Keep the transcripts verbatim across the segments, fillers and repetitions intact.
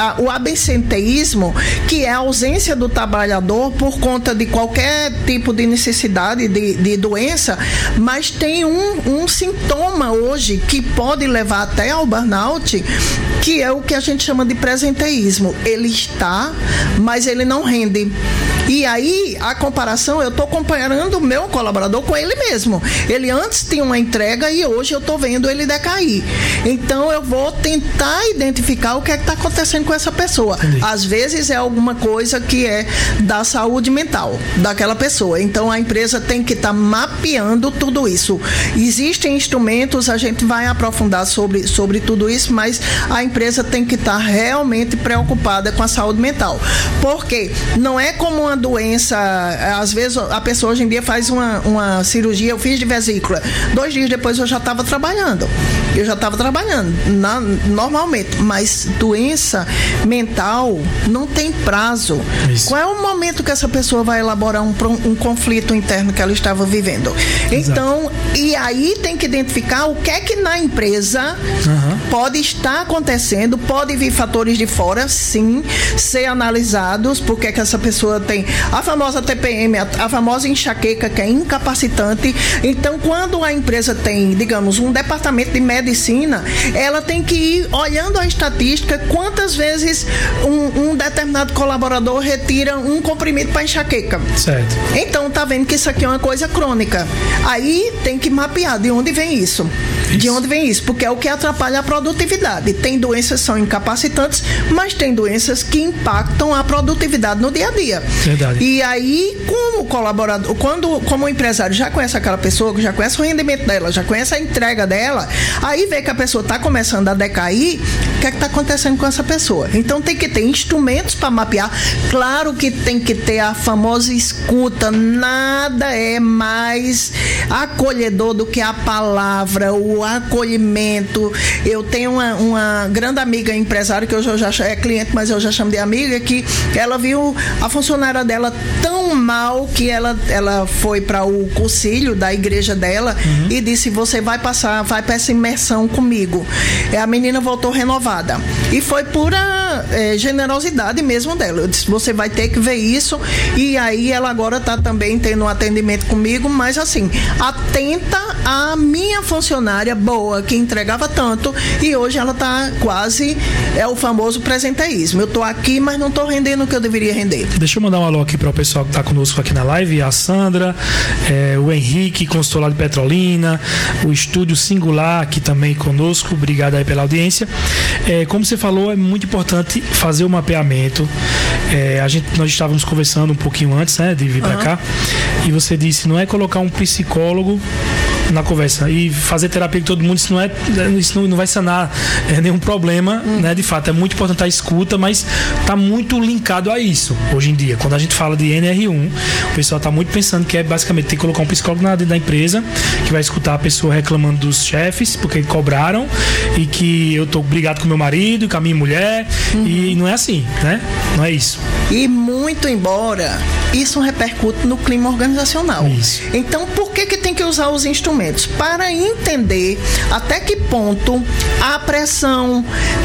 a, o absenteísmo, que é a ausência do trabalhador por conta de qualquer tipo de necessidade de, de doença, mas tem um, um sintoma hoje que pode levar até ao burnout, que é o que a gente chama de presenteísmo. Ele está, mas ele não rende. E aí, a comparação, eu estou comparando o meu colaborador com ele mesmo. Ele antes tinha uma entrega e hoje eu estou vendo ele decair. Então, eu vou tentar identificar o que é que está acontecendo com essa pessoa. Entendi. Às vezes é alguma coisa que é da saúde mental daquela pessoa. Então, a empresa tem que estar tá mapeando tudo isso. Existem instrumentos, a gente vai aprofundar sobre, sobre tudo isso, mas a empresa tem que estar tá realmente preocupada com a saúde mental. Porque não é como uma doença, às vezes a pessoa hoje em dia faz uma, uma cirurgia, eu fiz de vesícula, dois dias depois eu já estava trabalhando, eu já estava trabalhando na, normalmente, mas doença mental não tem prazo. Isso. Qual é o momento que essa pessoa vai elaborar um, um conflito interno que ela estava vivendo? Então, exato. E aí tem que identificar o que é que na empresa uhum. pode estar acontecendo, pode vir fatores de fora, sim, ser analisados, porque é que essa pessoa tem a famosa T P M, a, a famosa enxaqueca, que é incapacitante. Então, quando a empresa tem, digamos, um departamento de medicina, ela tem que ir olhando a estatística, quantas vezes um, um determinado colaborador retira um comprimido para enxaqueca. Certo. Então, tá vendo que isso aqui é uma coisa crônica. Aí tem que mapear de onde vem isso. Isso. De onde vem isso? Porque é o que atrapalha a produtividade. Tem doenças que são incapacitantes, mas tem doenças que impactam a produtividade no dia a dia. Verdade. E aí, como colaborador, quando, como o empresário já conhece aquela pessoa, já conhece o rendimento dela, já conhece a entrega dela, aí vê que a pessoa está começando a decair, o que é que está acontecendo com essa pessoa? Então tem que ter instrumentos para mapear. Claro que tem que ter a famosa escuta. Nada é mais acolhedor do que a palavra, o acolhimento. Eu tenho uma, uma grande amiga empresária, que hoje eu já é cliente, mas eu já chamo de amiga, que ela viu a funcionária dela tão mal que ela, ela foi para o concílio da igreja dela uhum. e disse: você vai passar, vai para essa imersão comigo. E a menina voltou renovada. E foi pura é, generosidade mesmo dela. Eu disse: você vai ter que ver isso. E aí ela agora está também tendo um atendimento comigo, mas assim, atenta à minha funcionária boa, que entregava tanto, e hoje ela está quase, é o famoso presenteísmo. Eu estou aqui, mas não estou rendendo o que eu deveria render. Deixa eu mandar um alô aqui para o pessoal que está conosco aqui na live, a Sandra, é, o Henrique, consultor lá de Petrolina, o Estúdio Singular aqui também conosco, obrigado aí pela audiência. É, como você falou, é muito importante fazer o mapeamento. É, a gente, nós estávamos conversando um pouquinho antes, né, de vir para uhum. cá, e você disse, não é colocar um psicólogo na conversa e fazer terapia com todo mundo, isso não, é, isso não, não vai sanar é, nenhum problema, hum. né? De fato, é muito importante a escuta, mas está muito linkado a isso hoje em dia. Quando a gente fala de N R um, o pessoal está muito pensando que é basicamente ter que colocar um psicólogo na, da empresa, que vai escutar a pessoa reclamando dos chefes porque cobraram, e que eu tô brigado com meu marido, com a minha mulher, uhum. e não é assim, né? Não é isso. E muito embora isso repercute no clima organizacional. Isso. Então, por que que tem que usar os instrumentos? Para entender até que ponto a pressão,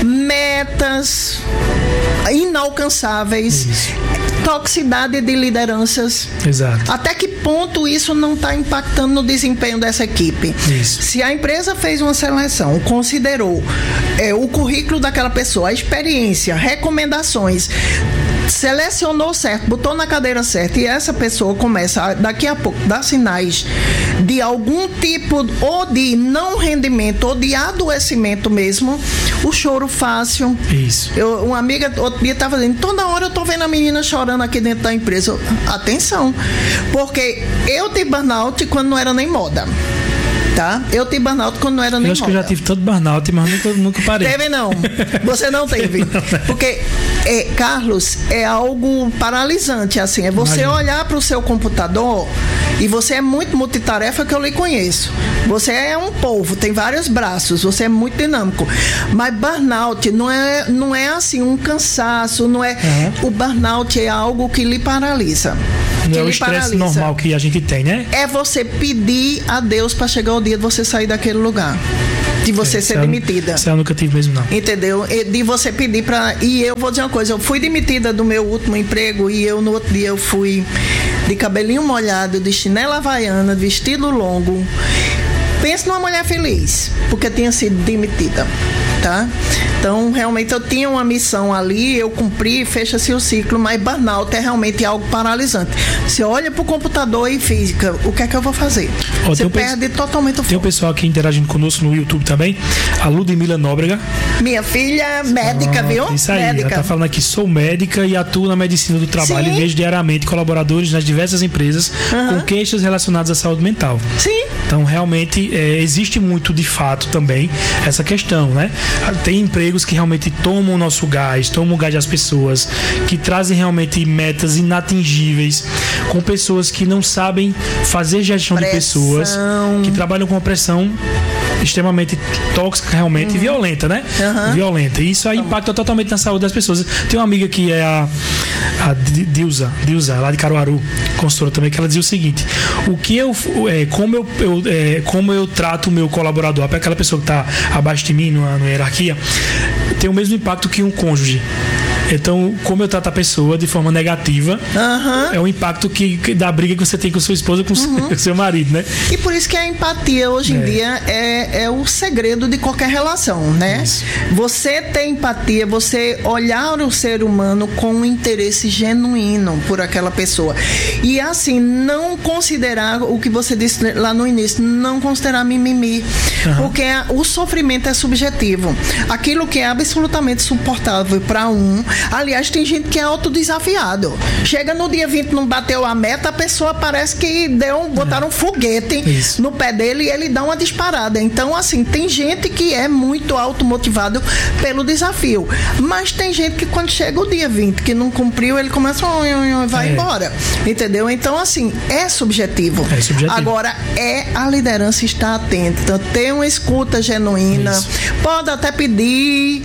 metas inalcançáveis, isso. toxicidade de lideranças. Exato. Até que ponto isso não está impactando no desempenho dessa equipe? Isso. Se a empresa fez uma seleção, considerou é, o currículo daquela pessoa, a experiência, recomendações, selecionou certo, botou na cadeira certa, e essa pessoa começa a, daqui a pouco, dar sinais de algum tipo ou de não rendimento ou de adoecimento mesmo, o choro fácil. Isso. Eu, uma amiga outro dia estava dizendo, toda hora eu tô vendo a menina chorando aqui dentro da empresa. Atenção, porque eu tive burnout quando não era nem moda. Tá? Eu tive burnout quando não era nem moda. Eu acho moda. Que eu já tive todo burnout, mas nunca, nunca parei. Teve não. Você não teve. Não, não. Porque, é, Carlos, é algo paralisante, assim. É você Imagina. Olhar para o seu computador, e você é muito multitarefa, que eu lhe conheço. Você é um polvo, tem vários braços, você é muito dinâmico. Mas burnout não é, não é assim, um cansaço, não é... Uhum. O burnout é algo que lhe paralisa. Não é o estresse normal que a gente tem, né? É você pedir a Deus para chegar o dia de você sair daquele lugar. de você é, ser demitida. Isso eu nunca tive mesmo, não. Entendeu? De você pedir pra... E eu vou dizer uma coisa, eu fui demitida do meu último emprego e eu no outro dia eu fui de cabelinho molhado, de chinela havaiana, vestido longo. Pensa numa mulher feliz, porque tinha sido demitida, tá? Então, realmente, eu tinha uma missão ali, eu cumpri, fecha-se o ciclo, mas burnout é realmente algo paralisante. Você olha pro computador e física, o que é que eu vou fazer? Oh, Você perde pe... totalmente o foco. Tem um pessoal aqui interagindo conosco no YouTube também, a Ludmila Nóbrega. Minha filha, médica, ah, viu? Isso aí, médica. Ela tá falando aqui, sou médica e atuo na medicina do trabalho. Sim. E vejo diariamente colaboradores nas diversas empresas uhum. com queixas relacionadas à saúde mental. Sim. Então, realmente, é, existe muito, de fato, também essa questão, né? Tem empregos que realmente tomam o nosso gás, tomam o gás das pessoas, que trazem realmente metas inatingíveis, com pessoas que não sabem fazer gestão pressão. de pessoas, que trabalham com uma pressão extremamente tóxica, realmente, uhum. e violenta, né? Uhum. Violenta. E isso aí impacta totalmente na saúde das pessoas. Tem uma amiga que é a, a Dilza, Dilza, lá de Caruaru, consultora também, que ela dizia o seguinte: o que eu, é, como eu, eu é, como eu trato o meu colaborador, aquela pessoa que está abaixo de mim numa, numa hierarquia, tem o mesmo impacto que um cônjuge. Então, como eu trato a pessoa de forma negativa, uhum. é o impacto que, que, da briga que você tem com sua esposa, com uhum. o seu marido, né? E por isso que a empatia hoje em é. dia é, é o segredo de qualquer relação, né? Isso. Você ter empatia, você olhar o ser humano com um interesse genuíno por aquela pessoa. E assim, não considerar o que você disse lá no início, não considerar mimimi. Uhum. Porque o sofrimento é subjetivo. Aquilo que é absolutamente suportável para um. Aliás, tem gente que é autodesafiado. Chega no dia vinte, não bateu a meta, a pessoa parece que deu, botaram um foguete Isso. no pé dele e ele dá uma disparada. Então, assim, tem gente que é muito automotivado pelo desafio. Mas tem gente que quando chega o dia vinte, que não cumpriu, ele começa a vai é. embora. Entendeu? Então, assim, é subjetivo. É subjetivo. Agora, é a liderança estar atenta, ter uma escuta genuína. Isso. Pode até pedir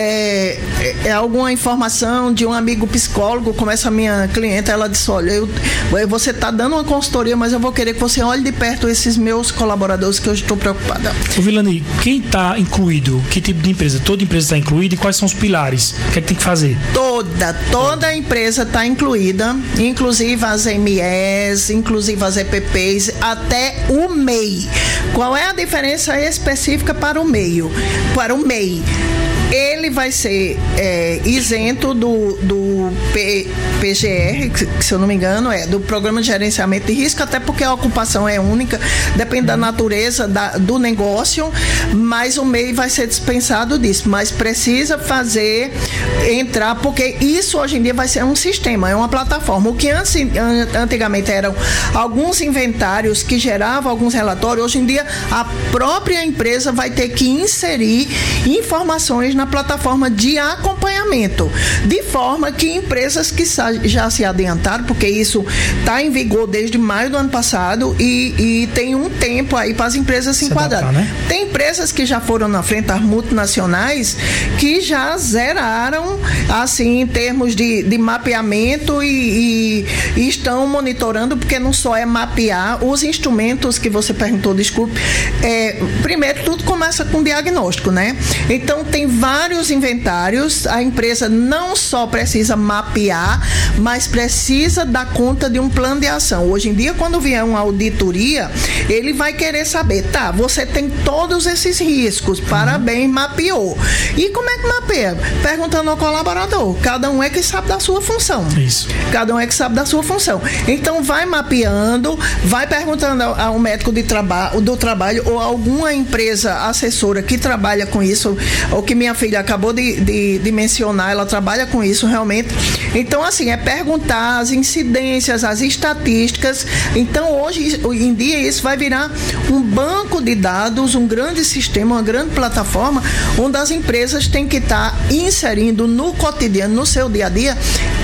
é, é, alguma informação de um amigo psicólogo, como essa minha cliente, ela disse, olha, eu, você está dando uma consultoria, mas eu vou querer que você olhe de perto esses meus colaboradores que eu estou preocupada. Ô Vilani, quem está incluído? Que tipo de empresa? Toda empresa está incluída e quais são os pilares? O que é que tem que fazer? Toda, toda a empresa está incluída, inclusive as M Es, inclusive as E P Ps, até o M E I. Qual é a diferença específica para o meio? Para o M E I. Ele vai ser é, isento do, do P, PGR, que, que se eu não me engano é do Programa de Gerenciamento de Risco, até porque a ocupação é única, depende da natureza da, do negócio, mas o M E I vai ser dispensado disso, mas precisa fazer, entrar, porque isso hoje em dia vai ser um sistema, é uma plataforma. O que antes, antigamente eram alguns inventários que geravam alguns relatórios, hoje em dia a própria empresa vai ter que inserir informações na plataforma de acompanhamento, de forma que empresas que já se adiantaram, porque isso está em vigor desde maio do ano passado e, e tem um tempo aí para as empresas se enquadrarem. Né? Tem empresas que já foram na frente, as multinacionais, que já zeraram, assim, em termos de, de mapeamento e, e, e estão monitorando, porque não só é mapear os instrumentos que você perguntou, desculpe, é, primeiro tudo começa com diagnóstico, né? Então tem vários inventários, a empresa não só precisa mapear, mas precisa dar conta de um plano de ação. Hoje em dia, quando vier uma auditoria, ele vai querer saber, tá, você tem todos esses riscos, parabéns, mapeou. E como é que mapeia? Perguntando ao colaborador, cada um é que sabe da sua função. Isso. Cada um é que sabe da sua função. Então vai mapeando, vai perguntando ao, ao médico de traba- do trabalho ou alguma empresa assessora que trabalha com isso, ou que minha filha acabou de, de, de mencionar, ela trabalha com isso realmente. Então, assim, é perguntar as incidências, as estatísticas. Então, hoje em dia, isso vai virar um banco de dados, um grande sistema, uma grande plataforma, onde as empresas têm que estar inserindo no cotidiano, no seu dia a dia,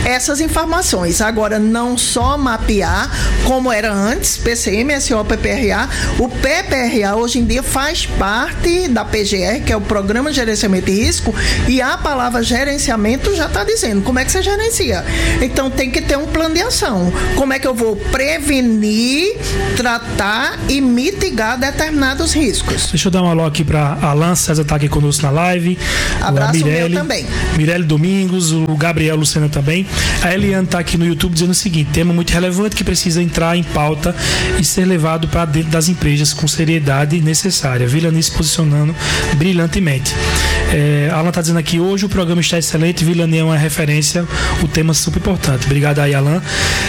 essas informações. Agora, não só mapear, como era antes, P C M, S O, P P R A. O P P R A hoje em dia faz parte da P G R, que é o Programa de Gerenciamento de Risco, e a palavra gerenciamento já está dizendo como é que você gerencia. Então, tem que ter um plano de ação. Como é que eu vou prevenir, tratar e mitigar determinados riscos? Deixa eu dar um alô aqui para Alan César, tá aqui conosco na live. Abraço Mirelle, meu também. Mirelle Domingos, o Gabriel Lucena também. A Eliane tá aqui no YouTube dizendo o seguinte: tema muito relevante que precisa entrar em pauta e ser levado para dentro das empresas com seriedade necessária. Vilani se posicionando brilhantemente. É, Alan tá dizendo aqui: hoje o programa está excelente, Vilani é uma referência, o tema super importante. Obrigado aí, Alan.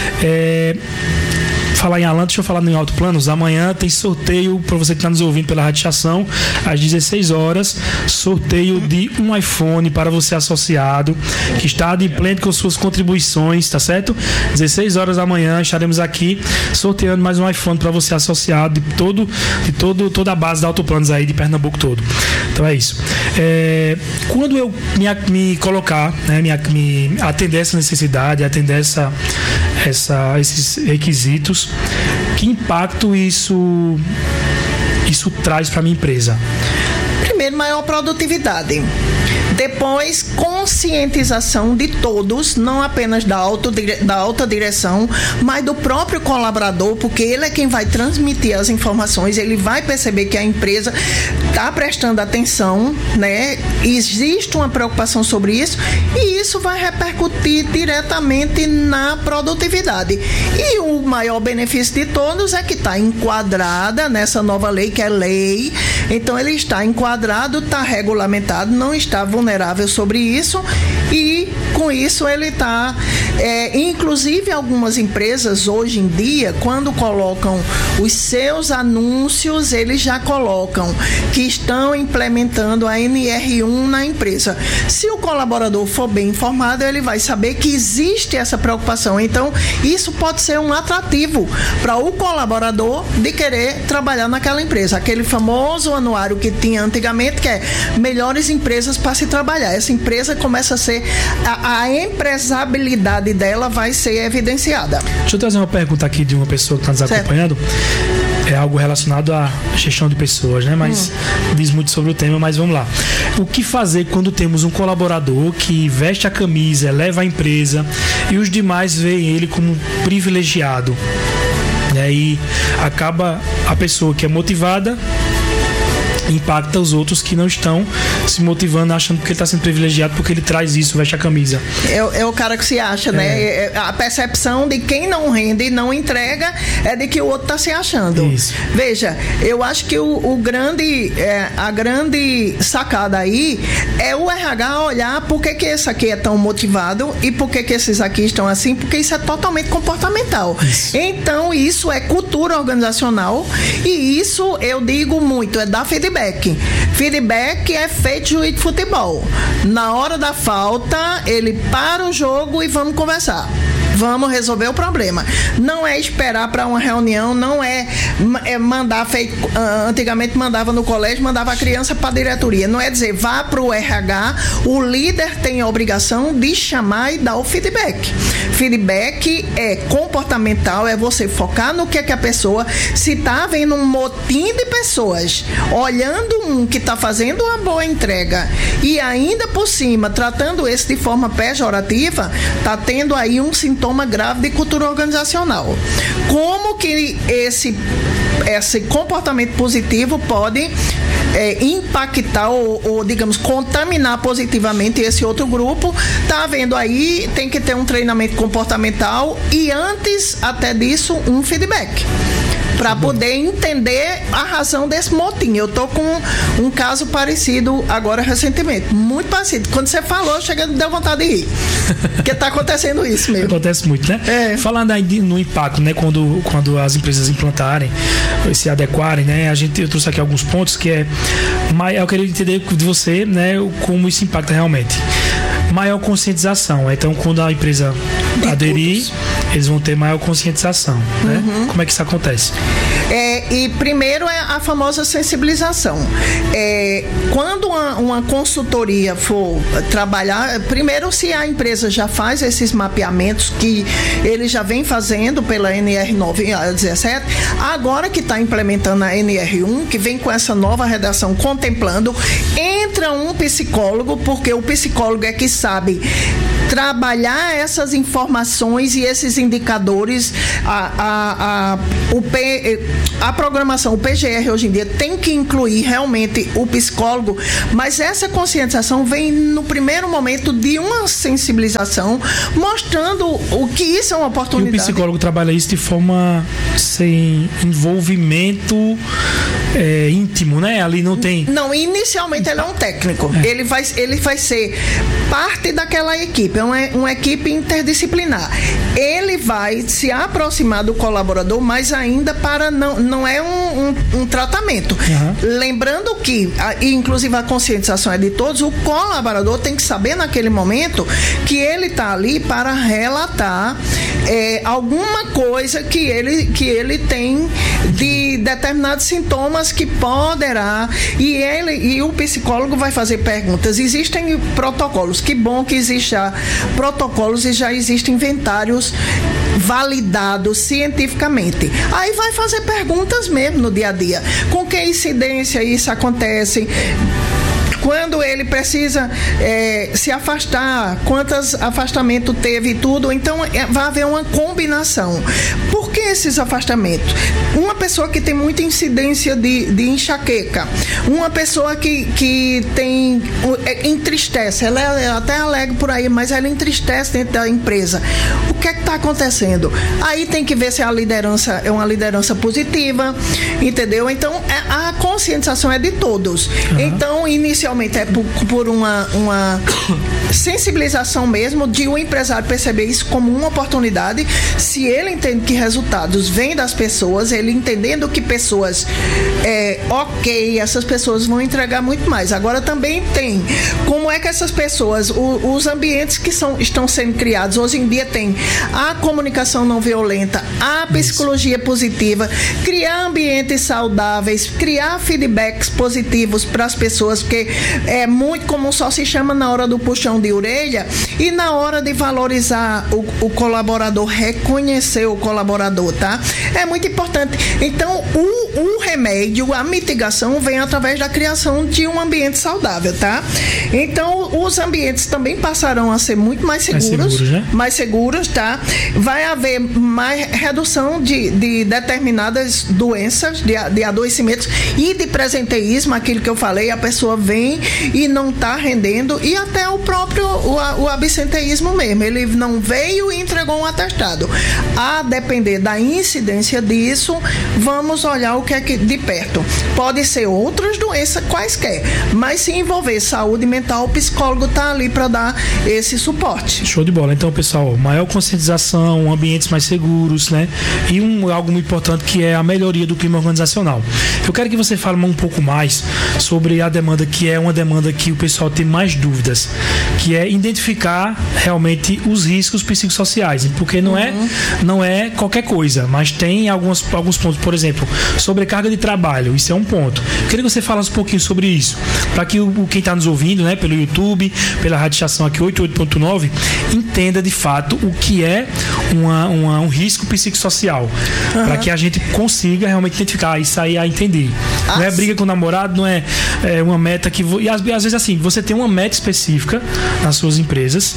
É, falar em Alan, deixa eu falar em Alto Planos. Amanhã tem sorteio para você que está nos ouvindo pela radiação, às dezesseis horas, sorteio de um iPhone para você associado que está adimplente com suas contribuições, tá certo? dezesseis horas da manhã estaremos aqui sorteando mais um iPhone para você associado de todo, de todo, toda a base da Alto Planos aí de Pernambuco todo. Então é isso. É, quando eu me, me colocar, né, me, me atender essa necessidade, atender essa, essa, esses requisitos, que impacto isso isso traz para a minha empresa? Primeiro, maior produtividade. Depois, conscientização de todos, não apenas da, auto, da alta direção, mas do próprio colaborador, porque ele é quem vai transmitir as informações, ele vai perceber que a empresa está prestando atenção, né? Existe uma preocupação sobre isso e isso vai repercutir diretamente na produtividade. E o maior benefício de todos é que está enquadrada nessa nova lei, que é lei, então ele está enquadrado, está regulamentado, não está vulnerável sobre isso e com isso ele está é, inclusive algumas empresas hoje em dia, quando colocam os seus anúncios, eles já colocam que estão implementando a N R um na empresa. Se o colaborador for bem informado, ele vai saber que existe essa preocupação, então isso pode ser um atrativo para o colaborador de querer trabalhar naquela empresa, aquele famoso anuário que tinha antigamente, que é melhores empresas para se trabalhar. Essa empresa começa a ser a, a empresabilidade dela vai ser evidenciada. Deixa eu trazer uma pergunta aqui de uma pessoa que está nos acompanhando. É algo relacionado à gestão de pessoas, né? Mas hum. diz muito sobre o tema, mas vamos lá. O que fazer quando temos um colaborador que veste a camisa, leva a empresa e os demais veem ele como privilegiado? E aí acaba a pessoa que é motivada impacta os outros que não estão se motivando, achando que ele está sendo privilegiado porque ele traz isso, veste a camisa. É, é o cara que se acha, é. né? A percepção de quem não rende e não entrega é de que o outro está se achando. Isso. Veja, eu acho que o, o grande, é, a grande sacada aí é o R H olhar por que, que esse aqui é tão motivado e por que, que esses aqui estão assim, porque isso é totalmente comportamental. Isso. Então, isso é cultura organizacional e isso, eu digo muito, é dar feedback. Feedback é feito juiz de futebol. Na hora da falta, ele para o jogo e vamos conversar. Vamos resolver o problema. Não é esperar para uma reunião, não é, é mandar, feito, antigamente mandava no colégio, mandava a criança para a diretoria. Não é dizer, vá para o R H, o líder tem a obrigação de chamar e dar o feedback. Feedback é comportamental, é você focar no que é que a pessoa, se está havendo um motim de pessoas, olhando um que está fazendo uma boa entrega e ainda por cima, tratando esse de forma pejorativa, está tendo aí um sintoma grave de cultura organizacional. Como que esse, esse comportamento positivo pode é, impactar ou, ou, digamos, contaminar positivamente esse outro grupo? Tá havendo aí, tem que ter um treinamento comportamental e antes até disso, um feedback. Para poder entender a razão desse motim. Eu tô com um caso parecido agora recentemente. Muito parecido. Quando você falou, chega, deu vontade de rir. Porque tá acontecendo isso mesmo. Acontece muito, né? É. Falando aí no impacto, né? Quando, quando as empresas implantarem, se adequarem, né? A gente, eu trouxe aqui alguns pontos que é... Eu queria entender de você, né? Como isso impacta realmente. Maior conscientização. Então, quando a empresa de aderir, todos. eles vão ter maior conscientização, né? Uhum. Como é que isso acontece? É, e primeiro é a famosa sensibilização. É, quando uma, uma consultoria for trabalhar, primeiro se a empresa já faz esses mapeamentos que ele já vem fazendo pela N R nove dezessete, agora que está implementando a N R um, que vem com essa nova redação contemplando, entra um psicólogo, porque o psicólogo é que sabe trabalhar essas informações e esses indicadores. A, a, a, o P, a programação, o P G R hoje em dia tem que incluir realmente o psicólogo, mas essa conscientização vem no primeiro momento de uma sensibilização, mostrando o que isso é uma oportunidade. E o psicólogo trabalha isso de forma sem envolvimento é, íntimo, né? Ali não tem... Não, inicialmente ele é um técnico. É. Ele, vai, ele vai ser parte daquela equipe, é uma, uma equipe interdisciplinar. Ele vai se aproximar do colaborador, mas ainda para não, não é um, um, um tratamento. Uhum. Lembrando que, a, inclusive a conscientização é de todos, o colaborador tem que saber naquele momento que ele está ali para relatar é, alguma coisa que ele, que ele tem de determinados sintomas que poderá, e ele e o psicólogo vai fazer perguntas. Existem protocolos, que bom que existem já protocolos e já existem inventários validados cientificamente. Aí vai fazer perguntas mesmo no dia a dia. Com que incidência isso acontece? Quando ele precisa é, se afastar, quantos afastamentos teve e tudo, então é, vai haver uma combinação. Por que esses afastamentos? Uma pessoa que tem muita incidência de, de enxaqueca, uma pessoa que, que tem, é, entristece, ela é até alegre por aí, mas ela entristece dentro da empresa. O que é que está acontecendo? Aí tem que ver se a liderança é uma liderança positiva, entendeu? Então, é, a conscientização é de todos. Uhum. Então, inicialmente, é por, por uma, uma sensibilização mesmo de o empresário perceber isso como uma oportunidade. Se ele entende que resultados vêm das pessoas, ele entendendo que pessoas é, ok, essas pessoas vão entregar muito mais. Agora também tem como é que essas pessoas, o, os ambientes que são, estão sendo criados hoje em dia, tem a comunicação não violenta, a psicologia positiva, criar ambientes saudáveis, criar feedbacks positivos para as pessoas, porque é muito comum, só se chama na hora do puxão de orelha e na hora de valorizar o, o colaborador, reconhecer o colaborador, tá? É muito importante. Então, o, o remédio, a mitigação vem através da criação de um ambiente saudável, tá? Então, os ambientes também passarão a ser muito mais seguros, mais seguros, né? mais seguros, tá? Vai haver mais redução de, de determinadas doenças, de, de adoecimentos e de presenteísmo, aquilo que eu falei, a pessoa vem e não está rendendo, e até o próprio o, o absenteísmo mesmo, ele não veio e entregou um atestado. A depender da incidência disso, vamos olhar o que é que de perto. Pode ser outras doenças quaisquer, mas se envolver saúde mental, o psicólogo está ali para dar esse suporte. Show de bola. Então, pessoal, maior conscientização, ambientes mais seguros, né? E um, algo muito importante que é a melhoria do clima organizacional. Eu quero que você fale um pouco mais sobre a demanda, que é uma demanda que o pessoal tem mais dúvidas, que é identificar realmente os riscos psicossociais, porque não, uhum. é, não é qualquer coisa, mas tem alguns, alguns pontos, por exemplo, sobrecarga de trabalho, isso é um ponto. Eu queria que você falasse um pouquinho sobre isso, para que o, quem está nos ouvindo, né, pelo YouTube, pela Rádio Estação aqui oitenta e oito ponto nove, entenda de fato o que é uma, uma, um risco psicossocial, uhum. para que a gente consiga realmente identificar e sair a entender. Ah, não é briga com o namorado, não é, é uma meta que... E às, às vezes assim, você tem uma meta específica nas suas empresas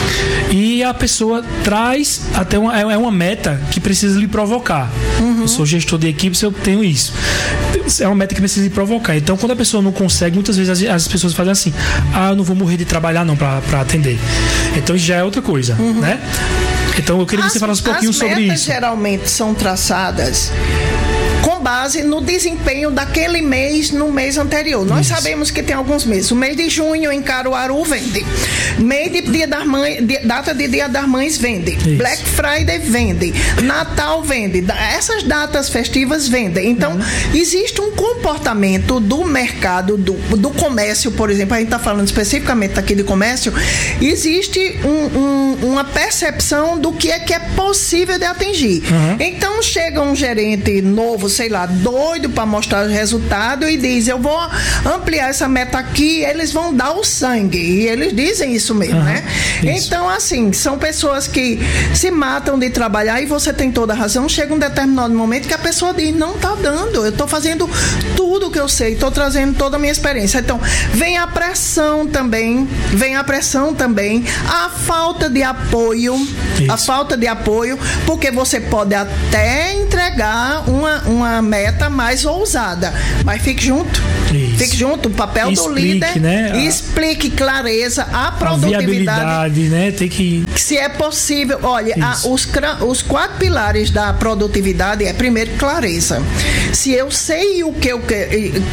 e a pessoa traz até uma, é uma meta que precisa lhe provocar. Uhum. Eu sou gestor de equipe, eu tenho isso. É uma meta que precisa lhe provocar. Então, quando a pessoa não consegue, muitas vezes as, as pessoas fazem assim: ah, eu não vou morrer de trabalhar não para atender. Então, isso já é outra coisa, uhum. né? Então, eu queria que as, você falasse um pouquinho sobre isso. As metas geralmente são traçadas com base no desempenho daquele mês no mês anterior. Nós Isso. sabemos que tem alguns meses. O mês de junho em Caruaru vende. Mês de dia das mães, data de Dia das Mães vende. Isso. Black Friday vende. Natal vende. Essas datas festivas vendem. Então, uhum. existe um comportamento do mercado, do, do comércio, por exemplo, a gente está falando especificamente aqui de comércio, existe um, um, uma percepção do que é que é possível de atingir. Uhum. Então, chega um gerente novo, sei lá, doido para mostrar o resultado e diz, eu vou ampliar essa meta aqui, eles vão dar o sangue. E eles dizem isso mesmo, uhum. né? Isso. Então, assim, são pessoas que se matam de trabalhar e você tem toda a razão. Chega um determinado momento que a pessoa diz, não está dando, eu estou fazendo tudo que eu sei, estou trazendo toda a minha experiência. Então, vem a pressão também, vem a pressão também, a falta de apoio, Isso. a falta de apoio, porque você pode até entregar uma, uma meta mais ousada, mas fique junto. Isso. Fique junto, o papel explique, do líder, né? a, explique clareza, a produtividade. A viabilidade, né? Tem que... Se é possível, olha, a, os, os quatro pilares da produtividade é, primeiro, clareza. Se eu sei o que eu quero,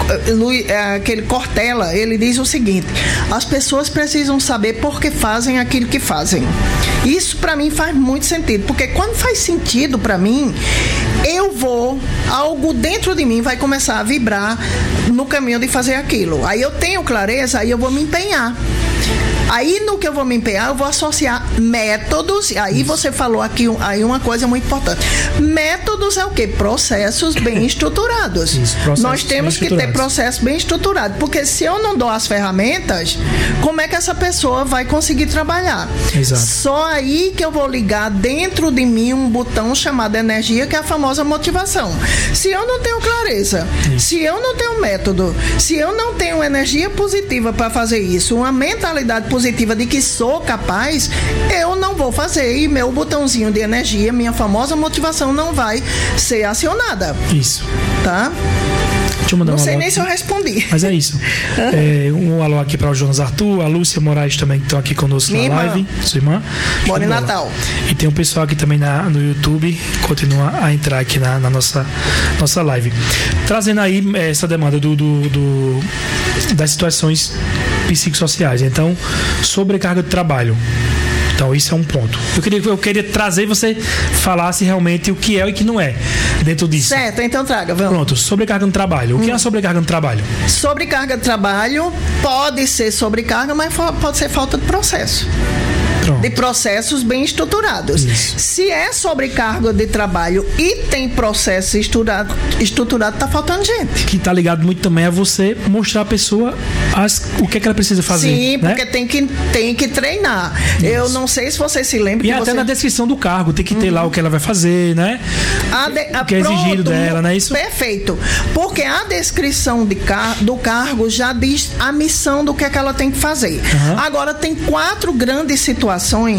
aquele Cortella, ele diz o seguinte, as pessoas precisam saber por que fazem aquilo que fazem. Isso para mim faz muito sentido, porque quando faz sentido para mim, eu vou, algo dentro de mim vai começar a vibrar no caminho de fazer aquilo. Aí eu tenho clareza, aí eu vou me empenhar. Aí no que eu vou me empenhar, eu vou associar métodos, e aí você falou aqui aí uma coisa muito importante. Métodos é o quê? Processos bem estruturados. Isso, Nós temos que ter processos bem estruturados, porque se eu não dou as ferramentas, como é que essa pessoa vai conseguir trabalhar? Exato. Só aí que eu vou ligar dentro de mim um botão chamado energia, que é a famosa motivação. Se eu não tenho clareza, isso. se eu não tenho método, se eu não tenho energia positiva para fazer isso, uma mentalidade positiva de que sou capaz, eu não vou fazer e meu botãozinho de energia, minha famosa motivação não vai ser acionada. Isso. Tá? Deixa eu mandar não um sei alô nem aqui. se eu respondi. Mas é isso. é, um alô aqui para o Jonas Arthur, a Lúcia Moraes também, que estão aqui conosco Minha na irmã. live. Sua irmã. Bom Natal. E tem um pessoal aqui também na, no YouTube, continua a entrar aqui na, na nossa, nossa live. Trazendo aí essa demanda do, do, do, das situações psicossociais. Então, sobrecarga de trabalho. Então, isso é um ponto. Eu queria, eu queria trazer e você falasse realmente o que é e o que não é dentro disso. Certo, então traga, vamos. Pronto, sobrecarga no trabalho. O que hum. é a sobrecarga no trabalho? Sobrecarga de trabalho pode ser sobrecarga, mas pode ser falta de processo. Pronto. De processos bem estruturados. Isso. Se é sobrecarga de trabalho e tem processo estruturado, estruturado, tá faltando gente. Que tá ligado muito também a você mostrar a pessoa as, o que é que ela precisa fazer. Sim, né? porque tem que, tem que treinar. Isso. Eu não sei se você se lembra. E que até você... na descrição do cargo, tem que ter uhum. lá o que ela vai fazer, né? A de, a, o que é exigido pronto, dela, não é isso? Perfeito. Porque a descrição de car do cargo já diz a missão do que é que ela tem que fazer. Uhum. Agora, tem quatro grandes situações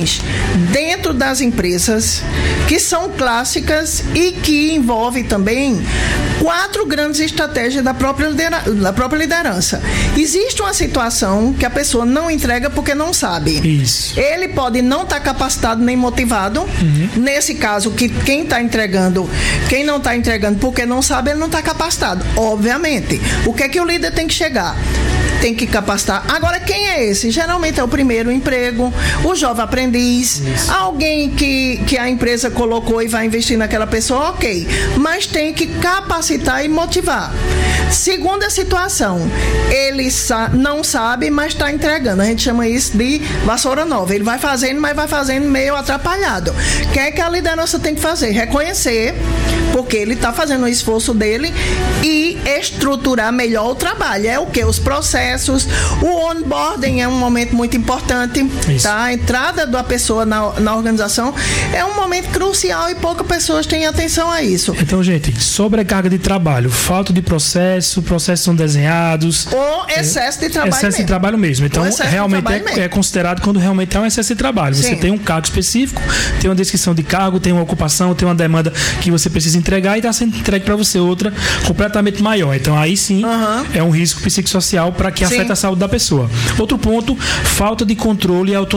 dentro das empresas que são clássicas e que envolvem também quatro grandes estratégias da própria, lidera da própria liderança. Existe uma situação que a pessoa não entrega porque não sabe. Isso. Ele pode não estar tá capacitado nem motivado. Uhum. Nesse caso, que quem está entregando, quem não está entregando porque não sabe, ele não está capacitado. Obviamente. O que é que o líder tem que chegar? Tem que capacitar. Agora, quem é esse? Geralmente é o primeiro emprego, o jovem aprendiz, Isso. alguém que, que a empresa colocou e vai investir naquela pessoa, ok. Mas tem que capacitar e motivar. Segunda situação, ele sa não sabe, mas está entregando. A gente chama isso de vassoura nova. Ele vai fazendo, mas vai fazendo meio atrapalhado. O que é que a liderança tem que fazer? Reconhecer, porque ele está fazendo o esforço dele e estruturar melhor o trabalho. É o que? Os processos. O onboarding é um momento muito importante. Tá? A entrada da pessoa na, na organização é um momento crucial e poucas pessoas têm atenção a isso. Então, gente, sobrecarga de trabalho, falta de processo, processos são desenhados. Ou excesso de trabalho Excesso mesmo. de trabalho mesmo. Então, realmente é, é considerado quando realmente é um excesso de trabalho. Sim. Você tem um cargo específico, tem uma descrição de cargo, tem uma ocupação, tem uma demanda que você precisa entregar e está sendo entregue para você outra completamente maior. Então, aí sim, uhum. é um risco psicossocial para que sim. afeta a saúde da pessoa. Outro ponto, falta de controle e autonomia. Por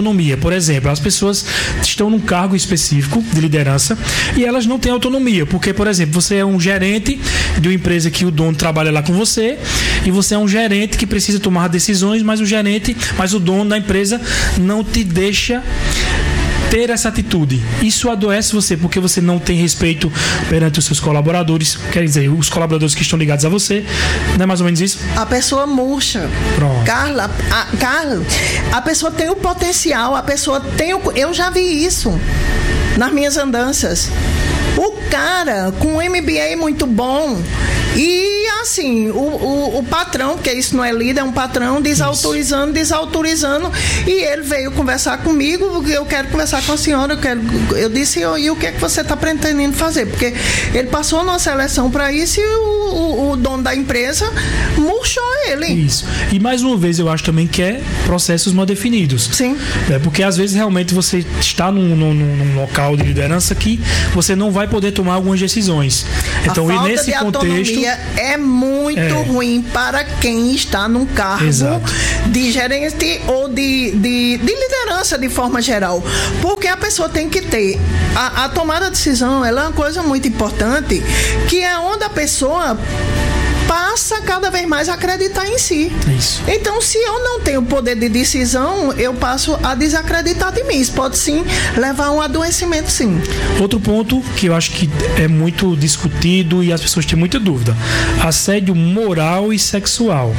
Por exemplo, as pessoas estão num cargo específico de liderança e elas não têm autonomia, porque, por exemplo, você é um gerente de uma empresa que o dono trabalha lá com você e você é um gerente que precisa tomar decisões, mas o gerente, mas o dono da empresa não te deixa ter essa atitude. Isso adoece você porque você não tem respeito perante os seus colaboradores, quer dizer, os colaboradores que estão ligados a você. Não é mais ou menos isso? A pessoa murcha. Pronto. Carla, a, Carla, a pessoa tem o potencial, a pessoa tem o... Eu já vi isso nas minhas andanças. O cara com um M B A muito bom e assim, o, o, o patrão, que isso não é líder, é um patrão, desautorizando, desautorizando, e ele veio conversar comigo, eu quero conversar com a senhora, eu, quero, eu disse, e o que é que você está pretendendo fazer? Porque ele passou numa seleção para isso e o, o, o dono da empresa murchou ele. Isso. E mais uma vez, eu acho também que é processos mal definidos. Sim. É porque às vezes realmente você está num, num, num local de liderança que você não vai poder tomar algumas decisões. Então, a falta e nesse de contexto é muito é. ruim para quem está num cargo Exato. de gerente ou de, de, de liderança de forma geral, porque a pessoa tem que ter a, a tomada de decisão, ela é uma coisa muito importante, que é onde a pessoa passa cada vez mais a acreditar em si. Isso. Então, se eu não tenho poder de decisão, eu passo a desacreditar de mim. Isso pode sim levar a um adoecimento, sim. Outro ponto que eu acho que é muito discutido e as pessoas têm muita dúvida: assédio moral e sexual.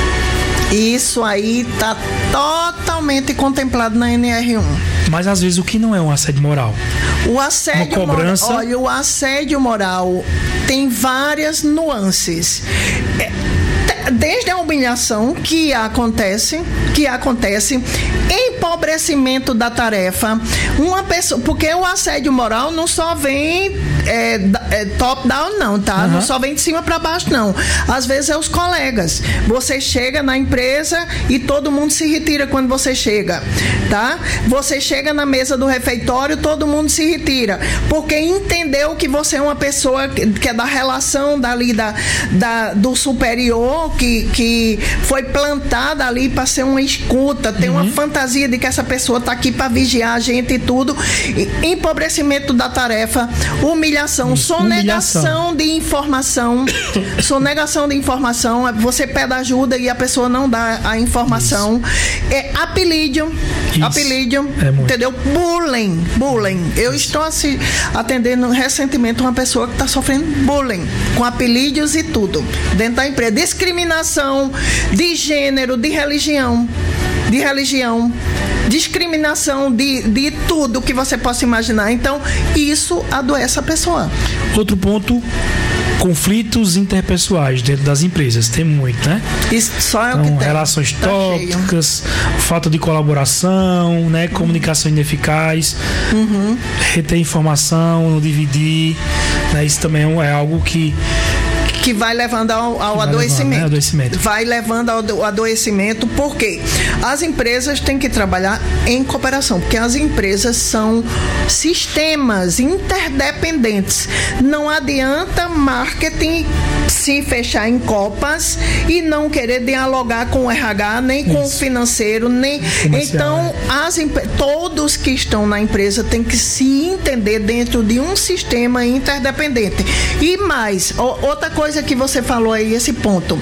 Isso aí está totalmente contemplado na N R um. Mas às vezes o que não é um assédio moral? O assédio Uma cobrança... moral, olha, o assédio moral tem várias nuances. É, desde a humilhação que acontece, que acontece, empobrecimento da tarefa, uma pessoa, porque o assédio moral não só vem é, é, top down não, tá? Uhum. Não só vem de cima para baixo não. Às vezes é os colegas. Você chega na empresa e todo mundo se retira quando você chega, tá? Você chega na mesa do refeitório, todo mundo se retira, porque entendeu que você é uma pessoa que é da relação dali da, da do superior, que, que foi plantada ali para ser uma escuta, tem uhum. uma fantasia de que essa pessoa está aqui para vigiar a gente e tudo. E, empobrecimento da tarefa, humilhação, Isso, sonegação humilhação. de informação, sonegação de informação, você pede ajuda e a pessoa não dá a informação. Isso. É apelídio, Isso. apelídio, é entendeu? Bullying, bullying. Eu Isso. estou assim, atendendo recentemente uma pessoa que está sofrendo bullying, com apelídios e tudo, dentro da empresa. Discriminação de gênero, de religião, de religião, discriminação de, de tudo que você possa imaginar. Então, isso adoece a pessoa. Outro ponto, conflitos interpessoais dentro das empresas, tem muito, né? Isso só é então, o que tem. Relações tá tóxicas, cheio. Falta de colaboração, né? Comunicação ineficaz, uhum. reter informação, não dividir, né? Isso também é algo que que vai levando ao, ao vai adoecimento. Levando, né? adoecimento. Vai levando ao adoecimento, porque as empresas têm que trabalhar em cooperação, porque as empresas são sistemas interdependentes. Não adianta marketing se fechar em copas e não querer dialogar com o R H, nem com Isso. o financeiro, nem... Então, as, todos que estão na empresa têm que se entender dentro de um sistema interdependente. E mais, outra coisa que você falou aí, esse ponto,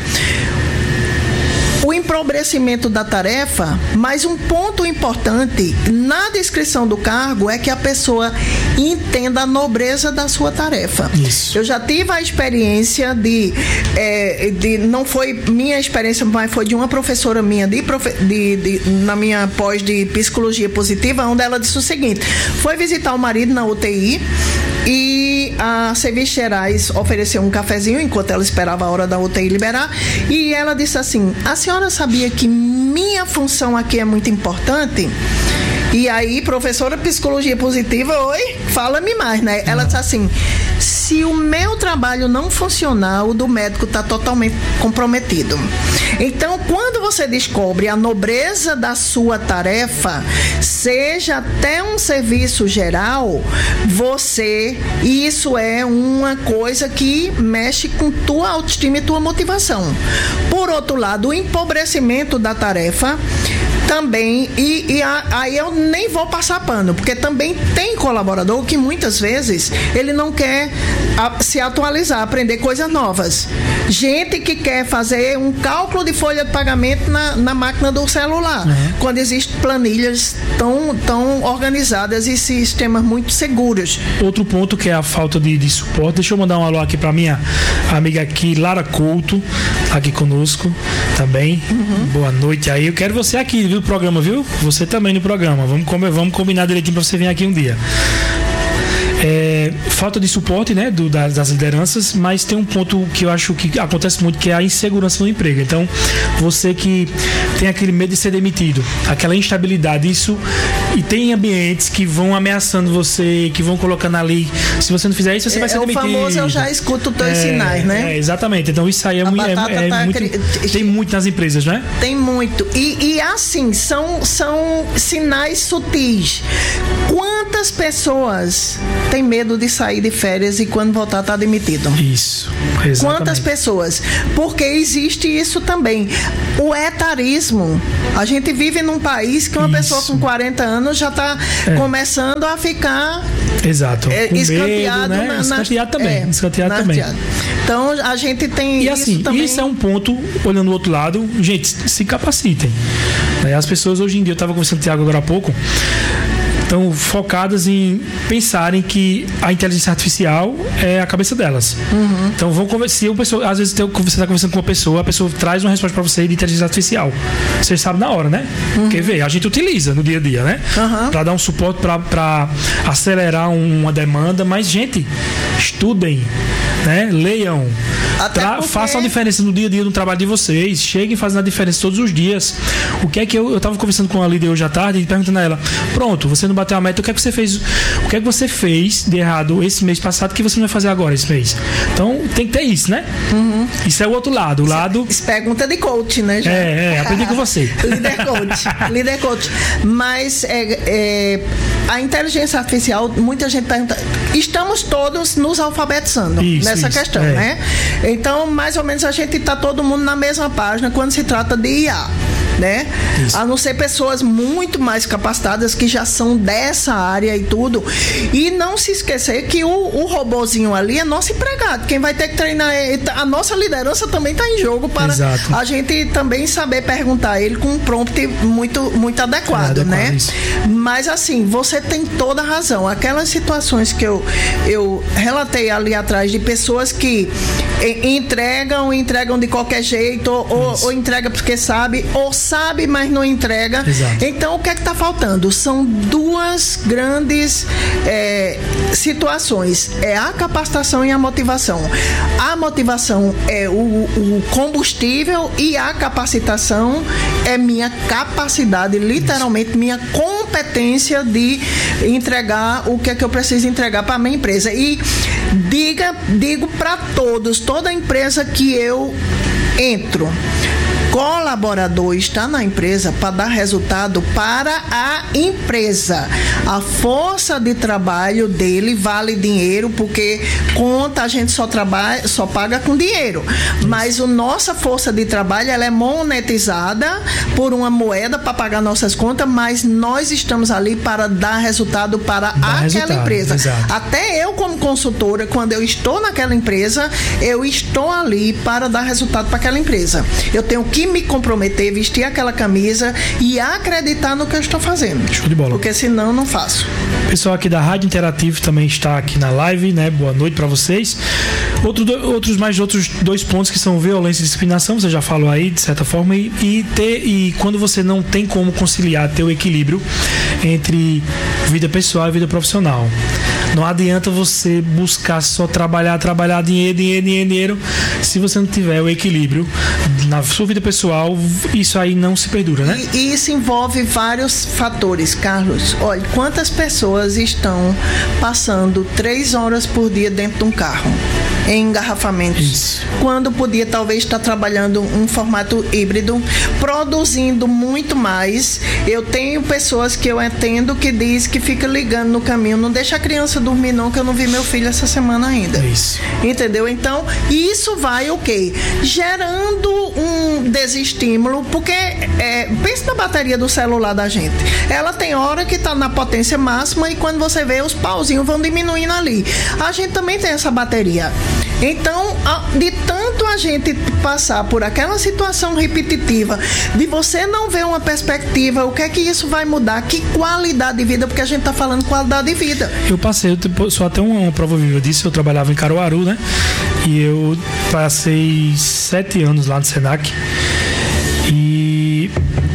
o empobrecimento da tarefa, mas um ponto importante na descrição do cargo é que a pessoa entenda a nobreza da sua tarefa. Isso. Eu já tive a experiência de, é, de não foi minha experiência, mas foi de uma professora minha de, de, de, na minha pós de psicologia positiva, onde ela disse o seguinte: foi visitar o marido na U T I e a Serviços Gerais ofereceu um cafezinho enquanto ela esperava a hora da U T I liberar, e ela disse assim: a senhora sabia que minha função aqui é muito importante? E aí, professora de psicologia positiva, oi, fala-me mais, né? Ela disse assim: se o meu trabalho não funcionar, o do médico está totalmente comprometido. Então, quando você descobre a nobreza da sua tarefa, seja até um serviço geral, você, isso é uma coisa que mexe com tua autoestima e tua motivação. Por outro lado, o empobrecimento da tarefa também, e, e a, aí eu nem vou passar pano, porque também tem colaborador que muitas vezes ele não quer a, se atualizar, aprender coisas novas. Gente que quer fazer um cálculo de folha de pagamento na, na máquina do celular, uhum. quando existem planilhas tão, tão organizadas e sistemas muito seguros. Outro ponto que é a falta de, de suporte. Deixa eu mandar um alô aqui para minha amiga aqui, Lara Couto, aqui conosco também. Uhum. Boa noite aí. Eu quero você aqui, viu, no programa, viu? Você também no programa. Vamos, vamos combinar direitinho para você vir aqui um dia. É, falta de suporte, né, do, das, das lideranças, mas tem um ponto que eu acho que acontece muito, que é a insegurança no emprego. Então, você que tem aquele medo de ser demitido, aquela instabilidade, isso, e tem ambientes que vão ameaçando você, que vão colocando ali, se você não fizer isso, você é, vai ser demitido. É o famoso, eu já escuto dois é, sinais, né? É, exatamente. Então, isso aí é, muito, é, é tá muito cri... tem muito nas empresas, né? Tem muito. E, e assim, são, são sinais sutis. Quantas pessoas tem medo de sair de férias e quando voltar tá demitido? Isso, exatamente. Quantas pessoas? Porque existe isso também. O etarismo. A gente vive num país que uma isso. pessoa com quarenta anos já está é. começando a ficar Exato. É, escanteado, medo, né? na, escanteado também. É, escanteado também. Então a gente tem e isso assim, também. Isso é um ponto, olhando do outro lado, gente, se capacitem. As pessoas hoje em dia, eu estava conversando com o Thiago agora há pouco, estão focadas em pensarem que a inteligência artificial é a cabeça delas. Uhum. Então vão conversar. Pessoa, às vezes você está conversando com uma pessoa, a pessoa traz uma resposta para você de inteligência artificial. Você sabe na hora, né? Uhum. Quer ver? A gente utiliza no dia a dia, né? Uhum. Para dar um suporte, para acelerar uma demanda. Mas, gente, estudem, né? Leiam. Tra- porque... Façam a diferença no dia a dia no trabalho de vocês. Cheguem fazendo a diferença todos os dias. O que é que eu eu estava conversando com a líder hoje à tarde e perguntando a ela: pronto, você não bateu a meta, o que é que você fez? O que é que você fez de errado esse mês passado que você não vai fazer agora esse mês? Então tem que ter isso, né? Uhum. Isso é o outro lado. O lado. Isso é pergunta de coach, né? Já? É, é, aprendi com você. Líder coach. Líder coach. Mas é, é, a inteligência artificial, muita gente pergunta. Estamos todos nos alfabetizando isso, nessa isso, questão, é. né? Então, mais ou menos, a gente está todo mundo na mesma página quando se trata de I A. Né? A não ser pessoas muito mais capacitadas que já são dessa área e tudo. E não se esquecer que o, o robozinho ali é nosso empregado. Quem vai ter que treinar é, a nossa liderança também está em jogo para Exato. a gente também saber perguntar a ele com um prompt muito, muito adequado, é adequado né? Isso. Mas assim, você tem toda a razão. Aquelas situações que eu, eu relatei ali atrás de pessoas que entregam, entregam de qualquer jeito, ou, ou entrega porque sabe, ou sabe, mas não entrega. Exato. Então, o que é que está faltando? São duas grandes é, situações. É a capacitação e a motivação. A motivação é o, o combustível e a capacitação é minha capacidade, literalmente, Isso. minha competência de entregar o que é que eu preciso entregar para a minha empresa. E diga, digo para todos, toda empresa que eu entro, colaborador está na empresa para dar resultado para a empresa. A força de trabalho dele vale dinheiro, porque conta a gente só trabalha, só paga com dinheiro. Mas a nossa força de trabalho ela é monetizada por uma moeda para pagar nossas contas, mas nós estamos ali para dar resultado para Dá aquela resultado, empresa. Exato. Até eu, como consultora, quando eu estou naquela empresa, eu estou ali para dar resultado para aquela empresa. Eu tenho que me comprometer, vestir aquela camisa e acreditar no que eu estou fazendo. Show de bola. Porque senão não faço. O pessoal aqui da Rádio Interativo também está aqui na live, né? Boa noite para vocês. Outro, outros mais outros dois pontos que são violência e discriminação, você já falou aí de certa forma, e, e ter e quando você não tem como conciliar, ter o equilíbrio entre vida pessoal e vida profissional. Não adianta você buscar só trabalhar, trabalhar, dinheiro, dinheiro, dinheiro, dinheiro. Se você não tiver o equilíbrio na sua vida pessoal, isso aí não se perdura, né? E, e isso envolve vários fatores, Carlos. Olha, quantas pessoas estão passando três horas por dia dentro de um carro, em engarrafamentos, isso. quando podia talvez estar trabalhando um formato híbrido, produzindo muito mais. Eu tenho pessoas que eu entendo que diz que fica ligando no caminho, não deixa a criança dormir não, que eu não vi meu filho essa semana ainda. Isso. Entendeu? Então, isso vai o quê? Gerando um desestímulo, porque é, pensa na bateria do celular da gente. Ela tem hora que tá na potência máxima e quando você vê, os pauzinhos vão diminuindo ali. A gente também tem essa bateria. Então, de tanto a gente passar por aquela situação repetitiva, de você não ver uma perspectiva, o que é que isso vai mudar, que qualidade de vida, porque a gente tá falando qualidade de vida. Eu passei, eu sou até uma, uma prova viva disso, eu trabalhava em Caruaru, né? E eu passei sete anos lá no Senac. E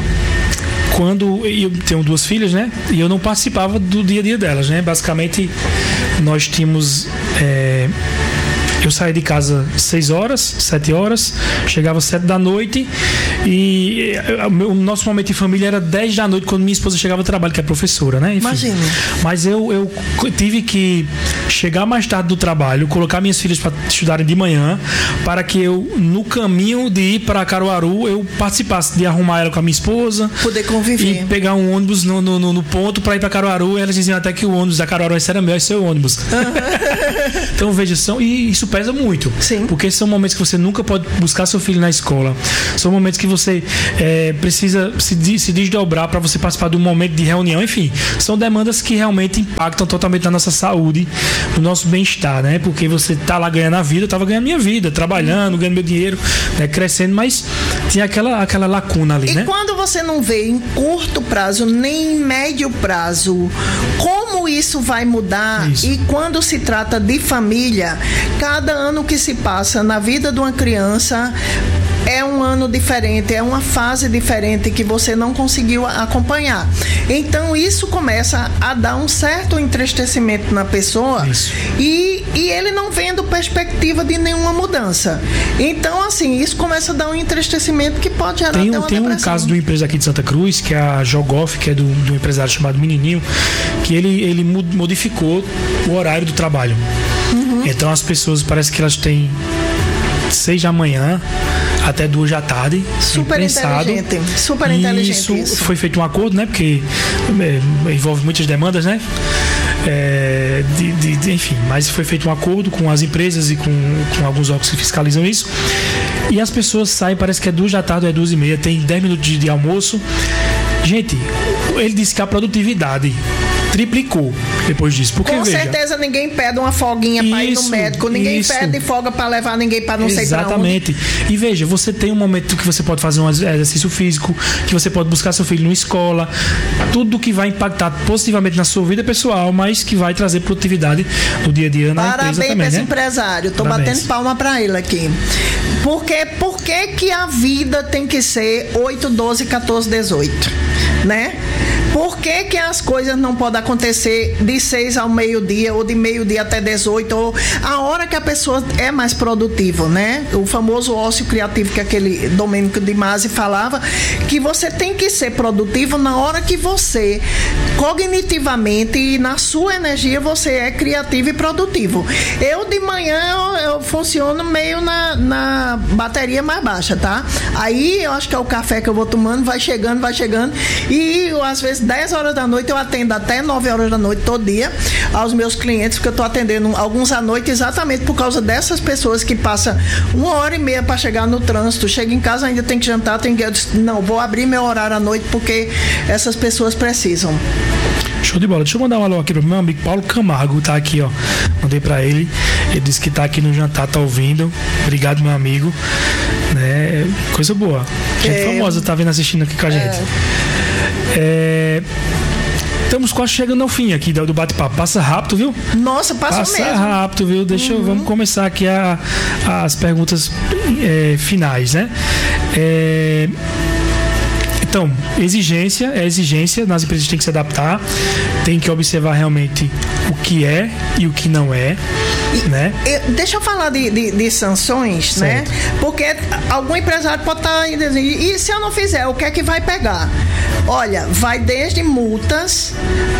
quando eu tenho duas filhas, né? E eu não participava do dia a dia delas, né? Basicamente, nós tínhamos... É, eu saía de casa seis horas, sete horas, chegava sete da noite e o nosso momento em família era dez da noite quando minha esposa chegava ao trabalho, que é professora, né? Enfim, imagina. Mas eu, eu tive que chegar mais tarde do trabalho, colocar minhas filhas para estudarem de manhã, para que eu, no caminho de ir para Caruaru, eu participasse de arrumar ela com a minha esposa. Poder conviver. E pegar um ônibus no, no, no ponto para ir para Caruaru. E elas diziam até que o ônibus da Caruaru era meu, esse é o ônibus. Então, veja, são, e isso pesa muito. Sim. Porque são momentos que você nunca pode buscar seu filho na escola. São momentos que você é, precisa se, se desdobrar para você participar de um momento de reunião. Enfim, são demandas que realmente impactam totalmente na nossa saúde, no nosso bem-estar, né? Porque você tá lá ganhando a vida, eu tava ganhando a minha vida, trabalhando, ganhando meu dinheiro, né? Crescendo, mas tinha aquela, aquela lacuna ali, e né? E quando você não vê em curto prazo, nem em médio prazo, como isso vai mudar? Isso. E quando se trata de família, cada ano que se passa na vida de uma criança é um ano diferente, é uma fase diferente que você não conseguiu acompanhar. Então isso começa a dar um certo entristecimento na pessoa e, e ele não vendo perspectiva de nenhuma mudança. Então assim, isso começa a dar um entristecimento que pode gerar tem, até uma tem depressão. Um caso de uma empresa aqui de Santa Cruz, que é a Jogoff, que é do, do empresário chamado Menininho, que ele, ele modificou o horário do trabalho. Uhum. Então as pessoas, parece que elas têm seis da manhã até duas da tarde. Super inteligente. Super inteligente isso, isso. Foi feito um acordo, né? Porque é, envolve muitas demandas, né? É, de, de, de, enfim, mas foi feito um acordo com as empresas e com, com alguns órgãos que fiscalizam isso. E as pessoas saem, parece que é duas da tarde ou é duas e meia, tem dez minutos de, de almoço. Gente, ele disse que a produtividade triplicou depois disso. Porque, com veja, certeza ninguém pede uma folguinha para ir no médico, ninguém isso. pede folga para levar ninguém para não sei para onde. Exatamente. E veja, você tem um momento que você pode fazer um exercício físico, que você pode buscar seu filho numa escola, tudo que vai impactar positivamente na sua vida pessoal, mas que vai trazer produtividade no dia a dia na Parabéns empresa também, esse né? empresário, tô Parabéns. batendo palma para ele aqui. Porque, por que que a vida tem que ser oito, doze, quatorze, dezoito, né? Por que que as coisas não podem acontecer de seis ao meio-dia ou de meio-dia até dezoito, ou a hora que a pessoa é mais produtiva, né? O famoso ócio criativo que aquele Domênico de Masi falava, que você tem que ser produtivo na hora que você, cognitivamente e na sua energia, você é criativo e produtivo. Eu de manhã eu, eu funciono meio na, na bateria mais baixa, tá? Aí eu acho que é o café que eu vou tomando, vai chegando, vai chegando, e eu, às vezes dez horas da noite eu atendo até nove horas da noite todo dia aos meus clientes, porque eu estou atendendo alguns à noite exatamente por causa dessas pessoas que passam uma hora e meia para chegar no trânsito, chega em casa, ainda tem que jantar, tem que... Eu disse, não, vou abrir meu horário à noite porque essas pessoas precisam. Show de bola. Deixa eu mandar um alô aqui pro meu amigo Paulo Camargo, tá aqui, ó. Mandei pra ele. Ele disse que tá aqui no jantar, tá ouvindo. Obrigado, meu amigo. Né? Coisa boa. Gente é, famosa tá vindo assistindo aqui com a gente. É. É... Estamos quase chegando ao fim aqui do bate-papo. Passa rápido, viu? Nossa, passa, passa mesmo. Passa rápido, viu? Deixa uhum. eu, vamos começar aqui a, as perguntas é, finais, né? É... Então, exigência é exigência, nas empresas tem que se adaptar, tem que observar realmente o que é e o que não é, e, né? Eu, deixa eu falar de, de, de sanções, certo. Né? Porque algum empresário pode estar aí dizendo, e se eu não fizer, o que é que vai pegar? Olha, vai desde multas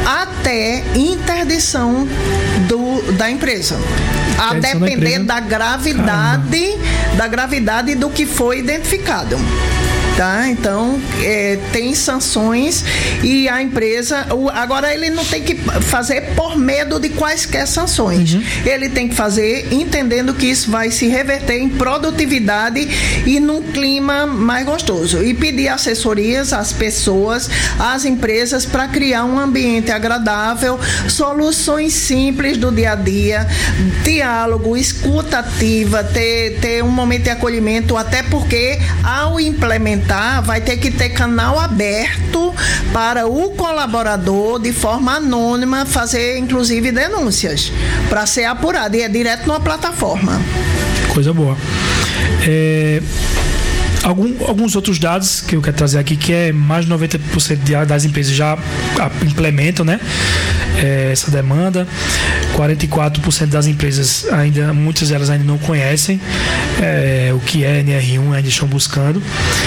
até interdição do, da empresa. A depender da, da gravidade, Caramba. da gravidade do que foi identificado. tá? Então, é, tem sanções e a empresa, o, agora ele não tem que fazer por medo de quaisquer sanções. Uhum. Ele tem que fazer entendendo que isso vai se reverter em produtividade e num clima mais gostoso. E pedir assessorias às pessoas, às empresas, para criar um ambiente agradável, soluções simples do dia a dia, diálogo, escuta ativa, ter, ter um momento de acolhimento, até porque ao implementar vai ter que ter canal aberto para o colaborador, de forma anônima, fazer inclusive denúncias para ser apurado, e é direto numa plataforma. Coisa boa. É... Algum, alguns outros dados que eu quero trazer aqui, que é mais de noventa por cento das empresas já implementam, né, é, essa demanda. quarenta e quatro por cento das empresas ainda, muitas delas ainda não conhecem é, o que é N R um, ainda estão buscando.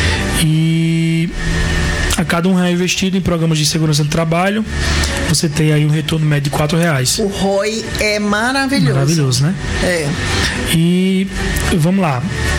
E a cada um real investido em programas de segurança do trabalho, você tem aí um retorno médio de quatro reais. O R O I é maravilhoso. Maravilhoso, né? É. E vamos lá.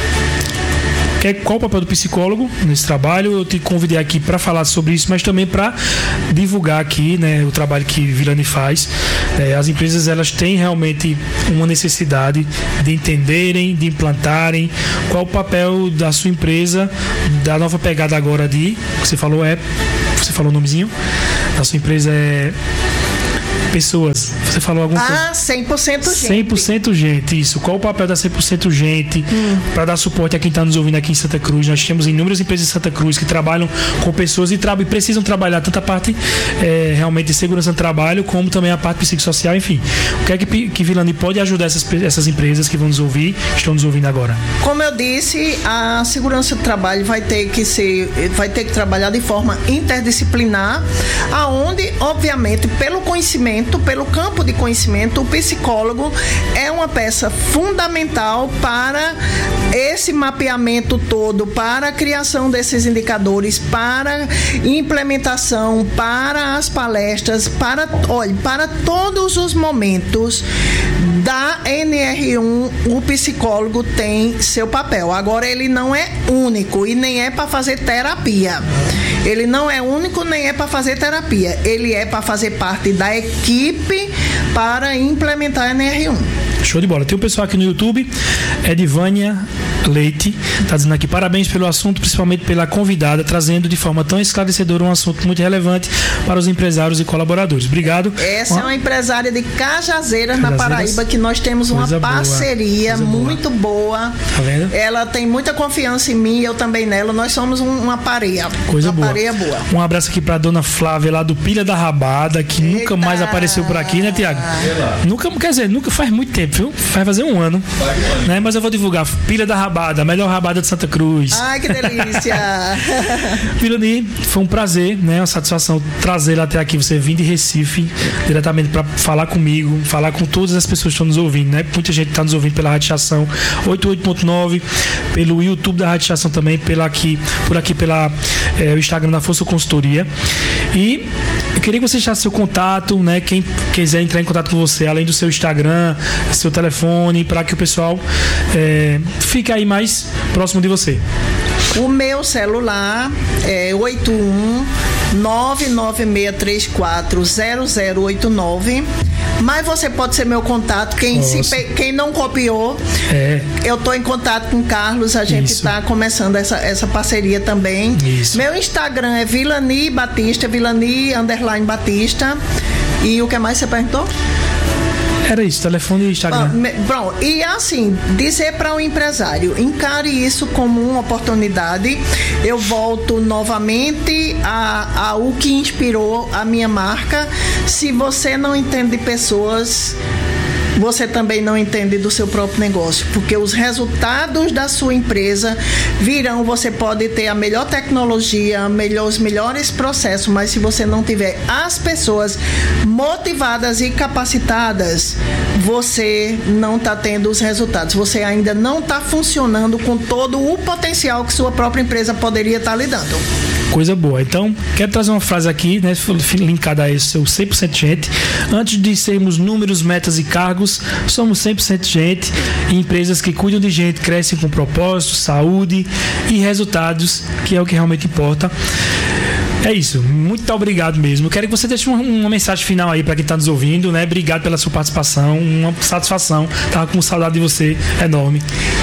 Qual o papel do psicólogo nesse trabalho? Eu te convidei aqui para falar sobre isso, mas também para divulgar aqui, né, o trabalho que Vilani faz. É, as empresas, elas têm realmente uma necessidade de entenderem, de implantarem qual o papel da sua empresa, da nova pegada agora de, você falou é, você falou o nomezinho, da sua empresa é pessoas. Você falou alguma coisa? Ah, cem por cento gente. cem por cento gente, isso. Qual o papel da cem por cento gente hum. para dar suporte a quem está nos ouvindo aqui em Santa Cruz? Nós temos inúmeras empresas em Santa Cruz que trabalham com pessoas e, tra- e precisam trabalhar tanto a parte é, realmente de segurança no trabalho, como também a parte psicossocial, enfim. O que é que, que Vilani pode ajudar essas, essas empresas que vão nos ouvir, que estão nos ouvindo agora? Como eu disse, a segurança do trabalho vai ter que ser, vai ter que trabalhar de forma interdisciplinar, aonde, obviamente, pelo conhecimento, pelo campo de conhecimento, o psicólogo é uma peça fundamental para esse mapeamento todo, para a criação desses indicadores, para implementação, para as palestras, para, olha, para todos os momentos da N R um, o psicólogo tem seu papel. Agora, ele não é único e nem é para fazer terapia. Ele não é único nem é para fazer terapia. Ele é para fazer parte da equipe para implementar a N R um. Show de bola. Tem um pessoal aqui no YouTube, Edivânia Leite, está dizendo aqui: parabéns pelo assunto, principalmente pela convidada, trazendo de forma tão esclarecedora um assunto muito relevante para os empresários e colaboradores. Obrigado. Essa uma... é uma empresária de Cajazeiras, Cajazeiras, na Paraíba, que nós temos uma Coisa parceria boa. muito boa. Tá vendo? Ela tem muita confiança em mim, eu também nela. Nós somos um, uma pareia. Coisa uma boa. pareia boa. Um abraço aqui para a dona Flávia, lá do Pilha da Rabada, que Eita. nunca mais apareceu por aqui, né, Tiago? Nunca, quer dizer, nunca faz muito tempo, viu? Vai fazer um ano. Né? Mas eu vou divulgar. Pilha da Rabada, a melhor rabada de Santa Cruz. Ai, que delícia! Vilani, foi um prazer, né? Uma satisfação trazê-la até aqui. Você vir de Recife diretamente para falar comigo, falar com todas as pessoas que estão nos ouvindo, né? Muita gente está nos ouvindo pela Rádio Estação oitenta e oito ponto nove, pelo YouTube da Rádio Estação também, pela aqui, por aqui pela é, o Instagram da Força Consultoria. E eu queria que você deixasse seu contato, né? Quem quiser entrar em contato com você, além do seu Instagram, seu telefone, para que o pessoal é, fique aí mais próximo de você. O meu celular é oito um nove nove seis três quatro zero zero oito nove. Mas você pode ser meu contato. Quem, se, quem não copiou, é. eu estou em contato com o Carlos. A gente está começando essa, essa parceria também. Isso. Meu Instagram é Vilani Batista, Vilani underline Batista. E o que mais você perguntou? Era isso, telefone e Instagram. Bom, e assim, dizer para o empresário, encare isso como uma oportunidade. Eu volto novamente a, a o que inspirou a minha marca. Se você não entende pessoas, você também não entende do seu próprio negócio, porque os resultados da sua empresa virão. Você pode ter a melhor tecnologia, melhor, os melhores processos, mas se você não tiver as pessoas motivadas e capacitadas, você não está tendo os resultados. Você ainda não está funcionando com todo o potencial que sua própria empresa poderia estar lhe dando. Coisa boa. Então, quero trazer uma frase aqui, né, linkada a esse seu cem por cento gente. Antes de sermos números, metas e cargos, somos cem por cento gente e empresas que cuidam de gente crescem com propósito, saúde e resultados, que é o que realmente importa. É isso, muito obrigado mesmo. Quero que você deixe uma, uma mensagem final aí para quem está nos ouvindo, né? Obrigado pela sua participação, uma satisfação. Tava com saudade de você enorme.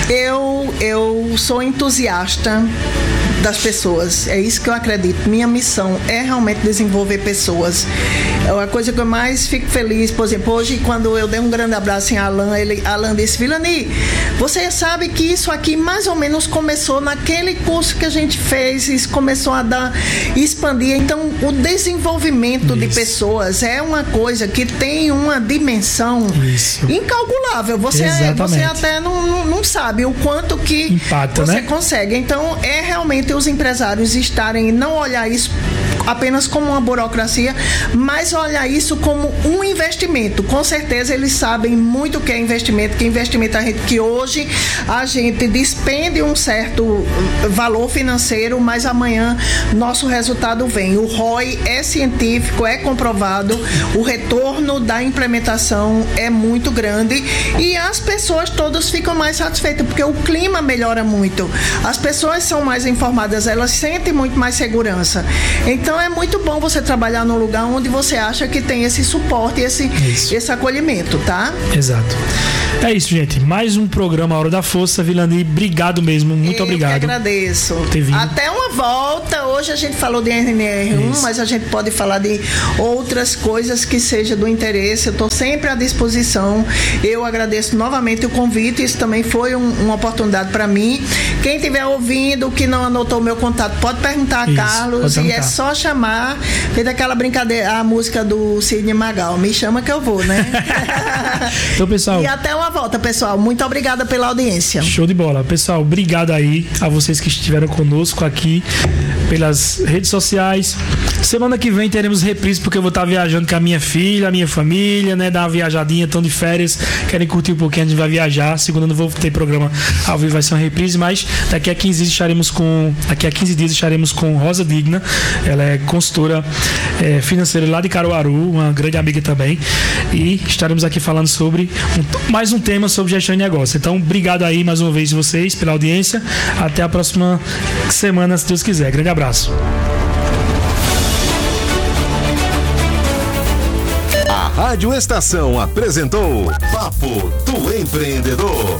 Eu, eu sou entusiasta das pessoas, é isso que eu acredito. Minha missão é realmente desenvolver pessoas. É uma coisa que eu mais fico feliz. Por exemplo, hoje, quando eu dei um grande abraço em Alan, ele, Alan disse: Vilani, você sabe que isso aqui mais ou menos começou naquele curso que a gente fez, isso começou a dar, expandir. Então, o desenvolvimento isso. de pessoas é uma coisa que tem uma dimensão isso. incalculável. Você, você até não, não, não sabe o quanto que impacta, você né? consegue. Então, é realmente os empresários estarem, não olhar isso apenas como uma burocracia, mas olhar isso como um investimento. Com certeza eles sabem muito o que é investimento, que investimento a gente, que hoje a gente despende um certo valor financeiro, mas amanhã nosso resultado vem. O R O I é científico, é comprovado, o retorno da implementação é muito grande e as pessoas todas ficam mais satisfeitas, porque o clima melhora muito. As pessoas são mais informadas, elas sentem muito mais segurança. Então é muito bom você trabalhar num lugar onde você acha que tem esse suporte, esse, esse acolhimento, tá? Exato. É isso, gente. Mais um programa Hora da Força. Vilani, obrigado mesmo. Muito Eu obrigado. Eu que agradeço. Até uma volta. Hoje a gente falou de R N R um, isso. mas a gente pode falar de outras coisas que seja do interesse. Eu estou sempre à disposição. Eu agradeço novamente o convite. Isso também foi um, uma oportunidade para mim. Quem estiver ouvindo, que não anotou o meu contato, pode perguntar a isso, Carlos. E é só chamar. Fez aquela brincadeira, a música do Sidney Magal. Me chama que eu vou, né? Então, pessoal. E até uma volta, pessoal. Muito obrigada pela audiência. Show de bola. Pessoal, obrigado aí a vocês que estiveram conosco aqui pelas redes sociais. Semana que vem teremos reprise, porque eu vou estar viajando com a minha filha, a minha família, né? Dar uma viajadinha, tão de férias. Querem curtir um pouquinho, a gente vai viajar. Segunda não vou ter programa ao vivo, vai ser uma reprise, mas daqui a quinze dias estaremos com. Daqui a quinze dias estaremos com Rosa Digna. Ela é consultora é, financeira lá de Caruaru, uma grande amiga também. E estaremos aqui falando sobre um, mais um tema sobre gestão de negócio. Então, obrigado aí mais uma vez vocês pela audiência. Até a próxima semana, se Deus quiser. Grande abraço. A Rádio Estação apresentou Papo do Empreendedor.